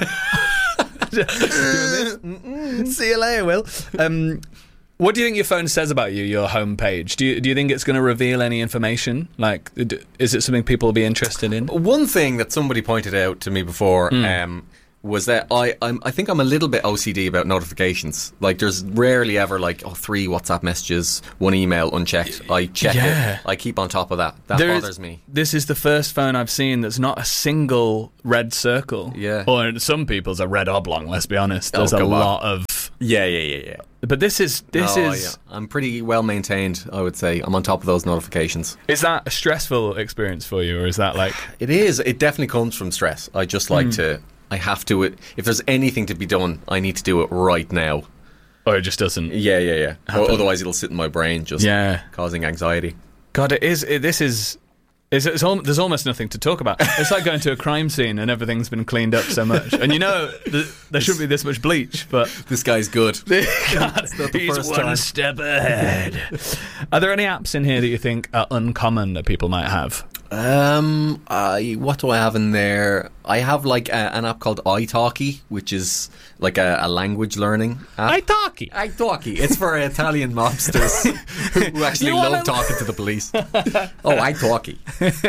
See you later, Will. What do you think your phone says about you, your homepage? Do you think it's going to reveal any information? Like, is it something people will be interested in? One thing that somebody pointed out to me before was that I think I'm a little bit OCD about notifications. Like, there's rarely ever 3 WhatsApp messages, 1 email unchecked. I check it. I keep on top of that. That bothers me. This is the first phone I've seen that's not a single red circle. Yeah. Or some people's a red oblong, let's be honest. There's a lot of... Yeah. But this is... I'm pretty well maintained, I would say. I'm on top of those notifications. Is that a stressful experience for you, or is that like... It is. It definitely comes from stress. I just like to... I have to... If there's anything to be done, I need to do it right now. Or it just doesn't... Yeah. Otherwise it'll sit in my brain, just causing anxiety. God, there's almost nothing to talk about. It's like going to a crime scene and everything's been cleaned up so much. And there shouldn't be this much bleach, but... This guy's good. God, he's one step ahead. Are there any apps in here that you think are uncommon that people might have? What do I have in there? I have an app called italki, which is like a language learning app. italki. It's for Italian mobsters who actually love talking to the police. italki.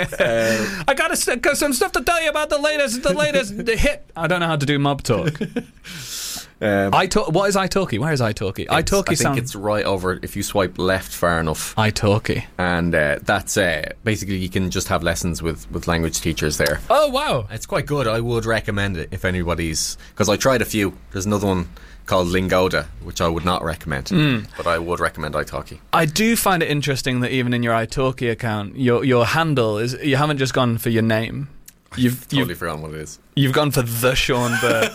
I got some stuff to tell you about the latest hit. I don't know how to do mob talk. What is italki? Where is italki? I think it's right over if you swipe left far enough. italki. And that's basically you can just have lessons with language teachers there. Oh wow, it's quite good. I would recommend it if anybody's, because I tried a few. There's another one called Lingoda, which I would not recommend, but I would recommend italki. I do find it interesting that even in your italki account, your handle is, you haven't just gone for your name. You've totally forgotten what it is. You've gone for the Sean Burr.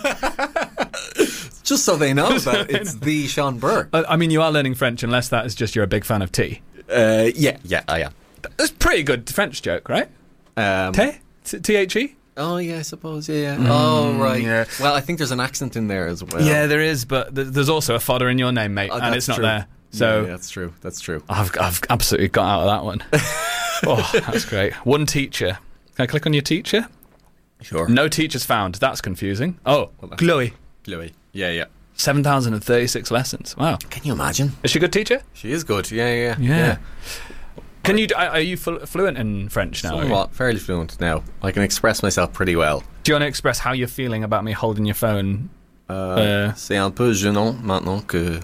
Just so they know that it's the Sean Burr. I mean, you are learning French, unless that is just you're a big fan of tea. Yeah, I am. That's a pretty good French joke, right? T-H-E? Oh, yeah, I suppose, yeah. Oh, right. Yeah. Well, I think there's an accent in there as well. Yeah, there is, but there's also a fodder in your name, mate, and it's not true. There. So yeah, that's true. I've absolutely got out of that one. Oh, that's great. One teacher. Can I click on your teacher? Sure. No teachers found. That's confusing. Oh, Chloe. Yeah. 7,036 lessons. Wow. Can you imagine? Is she a good teacher? She is good. Yeah. Can you? Are you fluent in French now? Somewhat, fairly fluent now. I can express myself pretty well. Do you want to express how you're feeling about me holding your phone? C'est un peu gênant maintenant que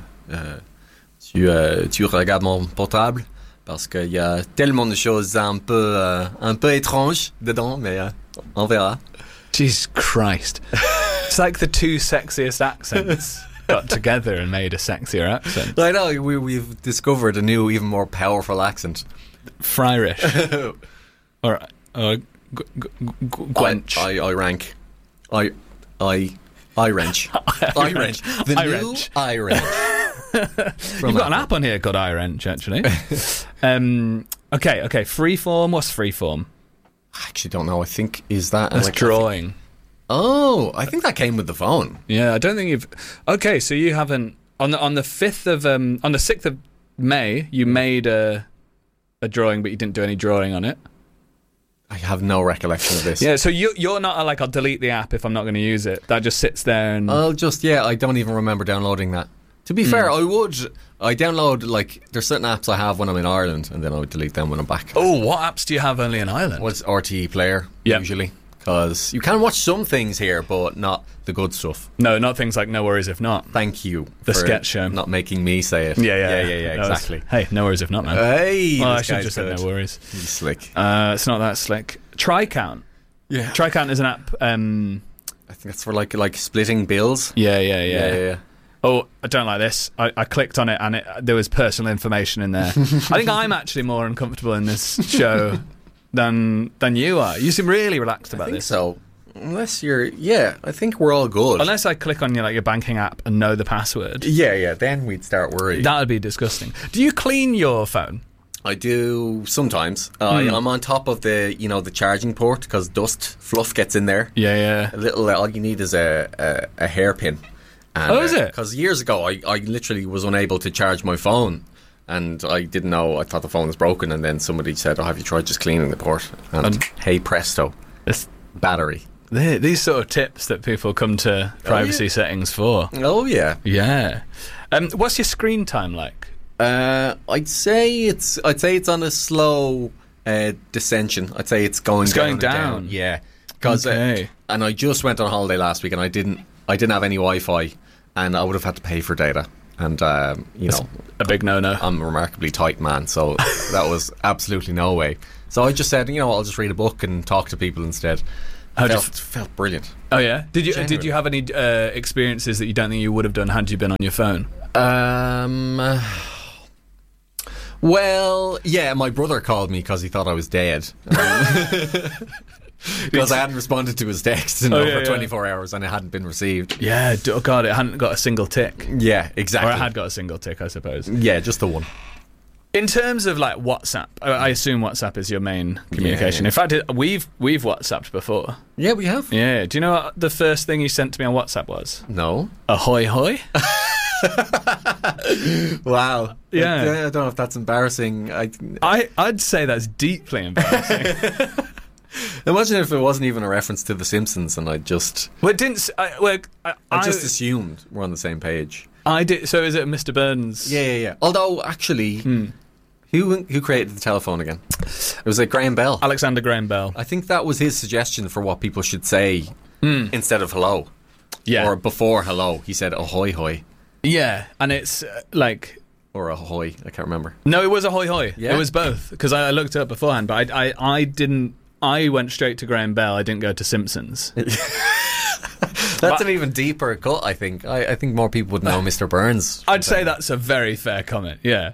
tu regardes mon portable parce qu'il y a tellement de choses un peu étranges dedans, mais on verra. Jesus Christ. It's like the two sexiest accents got together and made a sexier accent. I know, we've discovered a new, even more powerful accent. Friarish. Or Gwench. I rank. I wrench. I wrench. The new I wrench. You've got an app on here called iWrench, actually. Okay. Freeform. What's Freeform? I actually don't know. I think is that that's drawing. I think that came with the phone. Yeah, I don't think you've. Okay, so you haven't on the 5th of on the 6th of May. You made a drawing, but you didn't do any drawing on it. I have no recollection of this. Yeah, so you're not like, I'll delete the app if I'm not going to use it. That just sits there and... I don't even remember downloading that. To be fair, I download, there's certain apps I have when I'm in Ireland, and then I would delete them when I'm back. Oh, what apps do you have only in Ireland? What's RTE Player, usually. because you can watch some things here, but not the good stuff. No, not things like No Worries If Not. Thank you. The sketch show. Not making me say it. Yeah, exactly. Hey, No Worries If Not, man. Hey, well, I should have just said No Worries. He's slick. It's not that slick. TriCount. Yeah. TriCount is an app. I think that's for like splitting bills. Yeah. Oh, I don't like this. I clicked on it and there was personal information in there. I think I'm actually more uncomfortable in this show than you are. You seem really relaxed about this. So, unless you're, I think we're all good. Unless I click on your banking app and know the password. Yeah. Then we'd start worrying. That would be disgusting. Do you clean your phone? I do sometimes. I'm on top of the charging port because fluff gets in there. Yeah. A little. All you need is a hairpin. And, is it? Because years ago, I literally was unable to charge my phone, and I didn't know. I thought the phone was broken, and then somebody said, "Oh, have you tried just cleaning the port?" And hey, presto, battery. These sort of tips that people come to privacy settings for. Oh yeah. What's your screen time like? I'd say it's on a slow descension. I'd say it's going down. Yeah, because and I just went on holiday last week, and I didn't have any Wi-Fi, and I would have had to pay for data. And a big no-no. I'm a remarkably tight man, so that was absolutely no way. So I just said, I'll just read a book and talk to people instead. Felt brilliant. Oh yeah. Did you have any experiences that you don't think you would have done had you been on your phone? Well, yeah, my brother called me because he thought I was dead. Because I hadn't responded to his text in over 24 hours and it hadn't been received. Yeah, oh God, it hadn't got a single tick. Yeah, exactly. Or it had got a single tick, I suppose. Yeah, just the one. In terms of WhatsApp, I assume WhatsApp is your main communication. In fact, we've WhatsApped before. Yeah, we have. Yeah. Do you know what the first thing you sent to me on WhatsApp was? No. Ahoy hoy. Wow. Yeah. I don't know if that's embarrassing. I'd say that's deeply embarrassing. Imagine if it wasn't even a reference to The Simpsons and I just... Well, it didn't... I just assumed we're on the same page. I did. So is it Mr. Burns? Yeah. Although, actually, who created the telephone again? It was Graham Bell. Alexander Graham Bell. I think that was his suggestion for what people should say instead of hello. Yeah. Or before hello. He said ahoy hoy. Yeah, and it's or ahoy, I can't remember. No, it was ahoy hoy. Yeah? It was both, because I looked it up beforehand, but I didn't... I went straight to Graham Bell. I didn't go to Simpsons. That's an even deeper cut, I think. I think more people would know Mr. Burns. I'd say that's a very fair comment. Yeah.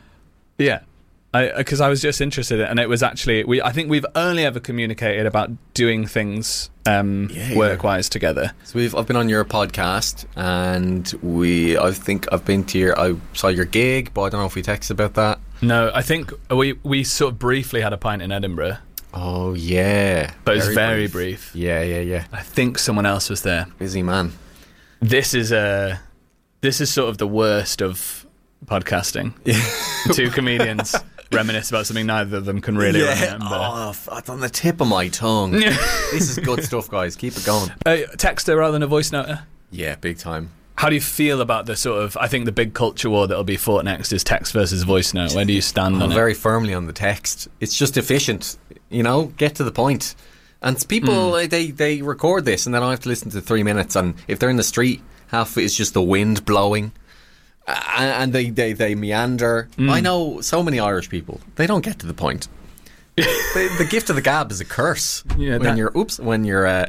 Because I was just interested in it, and it was actually I think we've only ever communicated about doing things work-wise together. So I've been on your podcast, and I think I've been to I saw your gig, but I don't know if we texted about that. No, I think we sort of briefly had a pint in Edinburgh. Oh yeah, but it was very brief. Yeah. I think someone else was there. Busy man. This is sort of the worst of podcasting. Two comedians reminisce about something neither of them can really remember. Oh, it's on the tip of my tongue. This is good stuff, guys. Keep it going. Texter rather than a voice noter? Yeah, big time. How do you feel about the sort of... I think the big culture war that'll be fought next is text versus voice note. Where do you stand on it? Very firmly on the text. It's just efficient. Get to the point. And people, they record this and then I have to listen to 3 minutes, and if they're in the street, half of it is just the wind blowing. And they meander. I know so many Irish people. They don't get to the point. The gift of the gab is a curse. Yeah, when you're Sean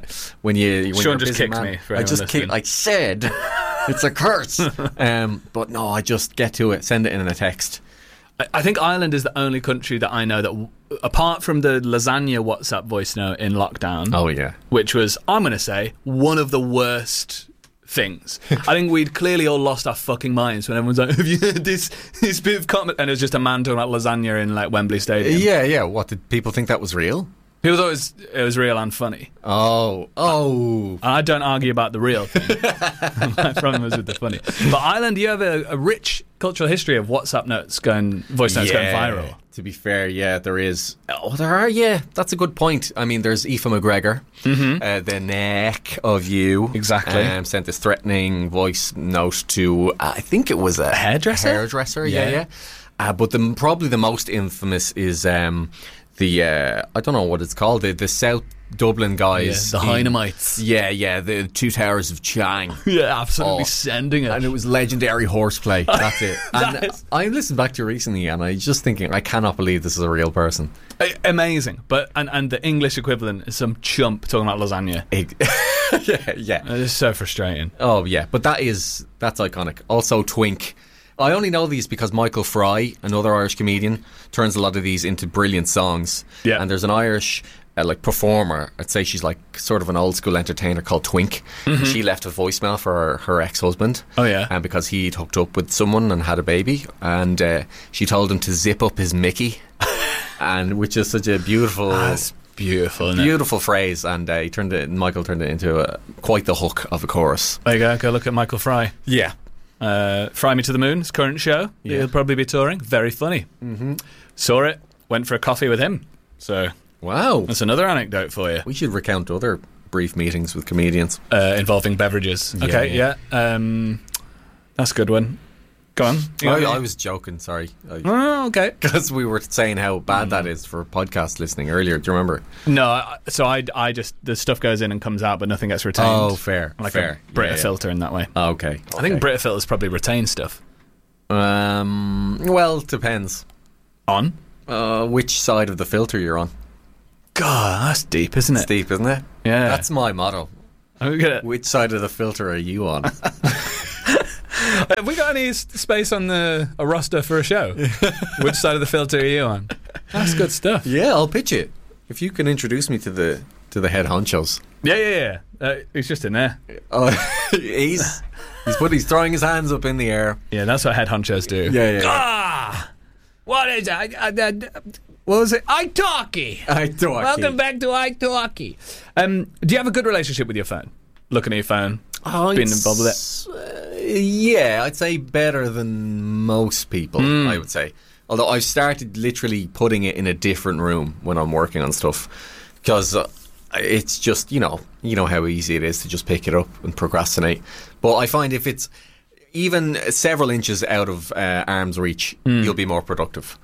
just kicked me. I said it's a curse. But no, I just get to it. Send it in a text. I think Ireland is the only country that I know that, apart from the lasagna WhatsApp voice note in lockdown. Oh yeah, which was, I'm going to say, one of the worst things. I think we'd clearly all lost our fucking minds when everyone's like, have you heard this bit of comment? And it was just a man talking about lasagna in Wembley Stadium. Yeah. What, did people think that was real? People thought it was real and funny. Oh. I don't argue about the real thing. My problem was with the funny. But Ireland, you have a rich cultural history of WhatsApp notes voice notes going viral. To be fair, yeah, there is. Oh, there are, yeah. That's a good point. I mean, there's Aoife McGregor, the neck of you. Exactly. Sent this threatening voice note to, I think it was a hairdresser, yeah. But probably the most infamous is... I don't know what it's called, the South Dublin guys. Yeah, the Dynamites. Yeah, the Two Towers of Chang. Yeah, absolutely sending it. And it was legendary horseplay. That's it. And I listened back to it recently and I was just thinking, I cannot believe this is a real person. Amazing. But and the English equivalent is some chump talking about lasagna. Yeah. It's so frustrating. Oh, yeah. But that's iconic. Also, Twink. I only know these because Michael Fry, another Irish comedian, turns a lot of these into brilliant songs. Yeah. And there's an Irish performer, I'd say she's like sort of an old school entertainer called Twink. Mm-hmm. She left a voicemail for her ex-husband. Oh yeah. And because he'd hooked up with someone and had a baby, and she told him to zip up his Mickey, and which is such a beautiful. That's beautiful, isn't beautiful phrase, and Michael turned it into quite the hook of a chorus. There you go. Go look at Michael Fry. Yeah. Fry Me to the Moon, his current show. Yeah. He'll probably be touring. Very funny. Mm-hmm. Saw it. Went for a coffee with him. So wow, that's another anecdote for you. We should recount other brief meetings with comedians involving beverages. Okay, yeah. That's a good one. Go on. I was joking, sorry. Okay. Because we were saying how bad that is for podcast listening earlier. Do you remember? No, so I just, the stuff goes in and comes out, but nothing gets retained. Oh, fair. Like fair. a Brita filter in that way. Oh, okay. I think Brita filters probably retain stuff. Well, it depends. On? Which side of the filter you're on. God, that's deep, isn't it? It's deep, isn't it? Yeah. That's my motto. Which side of the filter are you on? Have we got any space on a roster for a show? Which side of the filter are you on? That's good stuff. Yeah, I'll pitch it. If you can introduce me to the head honchos. Yeah. He's just in there. He's throwing his hands up in the air. Yeah, that's what head honchos do. Yeah. Ah! What is it? What was it? iTalki. Welcome back to iTalki. Do you have a good relationship with your phone? Looking at your phone? Being involved with it? Yeah, I'd say better than most people, I would say. Although I've started literally putting it in a different room when I'm working on stuff. Because it's just, you know how easy it is to just pick it up and procrastinate. But I find if it's even several inches out of arm's reach, you'll be more productive.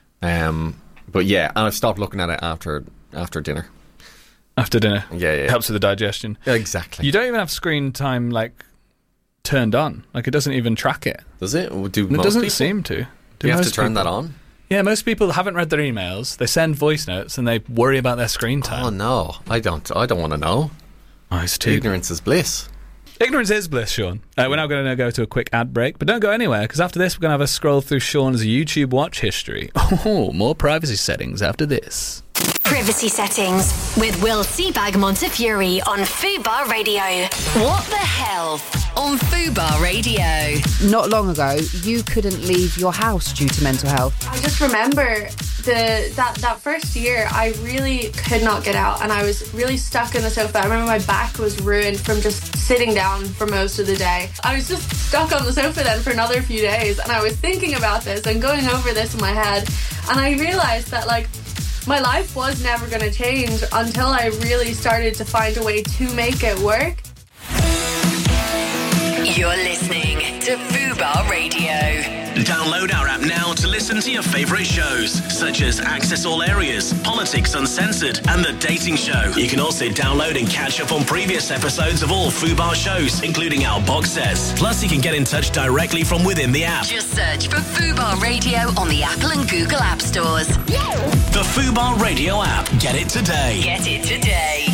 But yeah, and I've stopped looking at it after dinner. After dinner? Yeah. Helps with the digestion. Exactly. You don't even have screen time, turned on. It doesn't even track it. Does it? It doesn't seem to. Do you have to turn that on? Yeah, most people haven't read their emails. They send voice notes and they worry about their screen time. Oh, no. I don't want to know. Ignorance is bliss. Ignorance is bliss, Sean. We're now going to go to a quick ad break, but don't go anywhere, because after this we're going to have a scroll through Sean's YouTube watch history. Oh, more privacy settings after this. Privacy settings with Will Seabag Montefiore on Fubar Radio. What the hell on Fubar Radio? Not long ago, you couldn't leave your house due to mental health. I just remember that first year, I really could not get out, and I was really stuck in the sofa. I remember my back was ruined from just sitting down for most of the day. I was just stuck on the sofa then for another few days, and I was thinking about this and going over this in my head, and I realised that my life was never going to change until I really started to find a way to make it work. You're listening to Fubar Radio. Download our app now to listen to your favourite shows, such as Access All Areas, Politics Uncensored, and The Dating Show. You can also download and catch up on previous episodes of all Fubar shows, including our box sets. Plus, you can get in touch directly from within the app. Just search for Fubar Radio on the Apple and Google App Stores. The Fubar Radio app. Get it today. Get it today.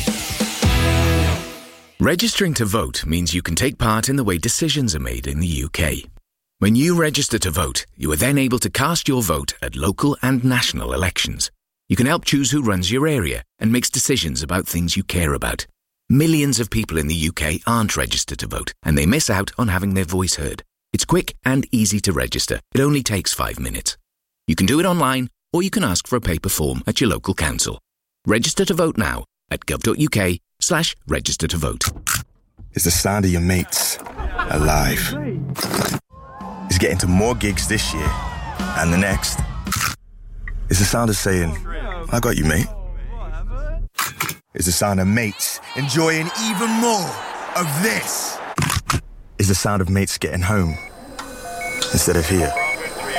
Registering to vote means you can take part in the way decisions are made in the UK. When you register to vote, you are then able to cast your vote at local and national elections. You can help choose who runs your area and makes decisions about things you care about. Millions of people in the UK aren't registered to vote, and they miss out on having their voice heard. It's quick and easy to register. It only takes 5 minutes. You can do it online, or you can ask for a paper form at your local council. Register to vote now at gov.uk/register to vote. It's the sound of your mates alive. It's getting to more gigs this year and the next. It's the sound of saying, I got you, mate. It's the sound of mates enjoying even more of this. It's the sound of mates getting home instead of here.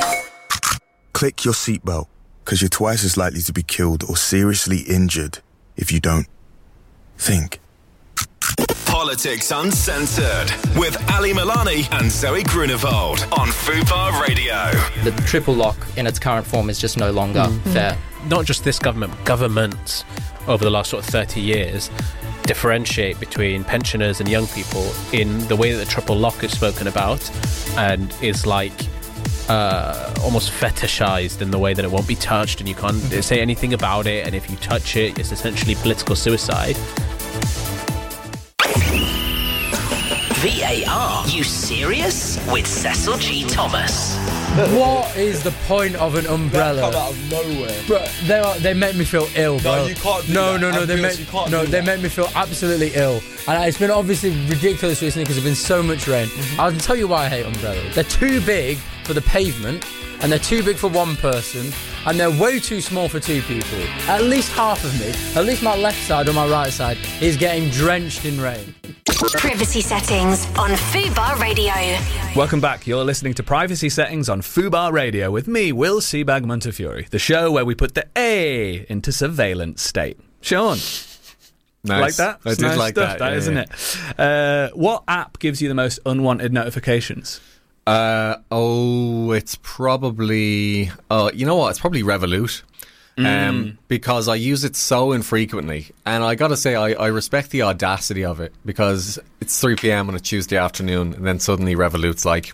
Click your seatbelt, because you're twice as likely to be killed or seriously injured if you don't think. Politics Uncensored with Ali Milani and Zoe Grunewald on Fubar Radio. The triple lock in its current form is just no longer fair. Not just this government, but governments over the last sort of 30 years differentiate between pensioners and young people in the way that the triple lock is spoken about, and is like almost fetishized in the way that it won't be touched and you can't say anything about it, and if you touch it, it's essentially political suicide. VAR, you serious? With Cecil G. Thomas. What is the point of an umbrella? That come out of nowhere. Bro, they make me feel ill, bro. No, you can't do that. No, they make me feel absolutely ill. And it's been obviously ridiculous recently because there's been so much rain. I'll tell you why I hate umbrellas. They're too big for the pavement, and they're too big for one person, and they're way too small for two people. At least half of me, at least my left side or my right side, is getting drenched in rain. Privacy settings on Fubar Radio. Welcome back. You're listening to Privacy Settings on Fubar Radio with me, Will Seabag Montefiore, the show where we put the A into surveillance state. Sean, nice. Like that? I did nice like stuff, that, isn't it? What app gives you the most unwanted notifications? It's probably... you know what? It's probably Revolut. Because I use it so infrequently, and I gotta say I respect the audacity of it, because it's 3 p.m. on a Tuesday afternoon and then suddenly Revolut's like,